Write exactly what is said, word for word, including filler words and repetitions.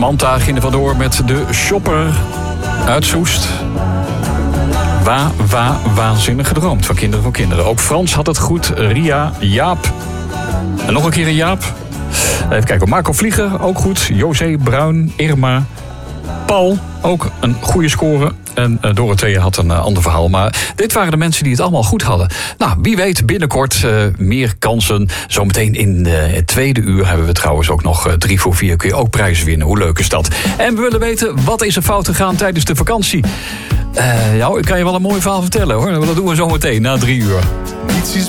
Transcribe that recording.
Samantha ging er vandoor met de shopper uit Soest. Wa, wa, waanzinnig gedroomd van Kinderen voor Kinderen. Ook Frans had het goed. Ria, Jaap. En nog een keer een Jaap. Even kijken. Marco Vlieger, ook goed. José, Bruin, Irma. Paul, ook een goede score. En uh, Dorothea had een uh, ander verhaal. Maar dit waren de mensen die het allemaal goed hadden. Nou, wie weet, binnenkort uh, meer kansen. Zometeen in uh, het tweede uur hebben we trouwens ook nog uh, drie voor vier. Kun je ook prijzen winnen. Hoe leuk is dat? En we willen weten, wat is er fout gegaan tijdens de vakantie? Uh, ja, ik kan je wel een mooi verhaal vertellen, hoor. Dat doen we zometeen na drie uur. Niets is